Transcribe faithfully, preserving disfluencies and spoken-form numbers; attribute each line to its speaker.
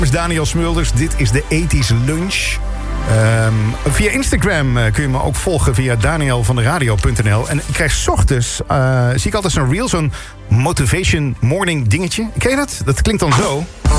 Speaker 1: is Daniel Smulders. Dit is de ethische lunch. Um, via Instagram uh, kun je me ook volgen via daniel van de radio punt n l. En ik krijg 's ochtends, uh, zie ik altijd zo'n reel, zo'n motivation morning dingetje. Ken je dat? Dat klinkt dan zo.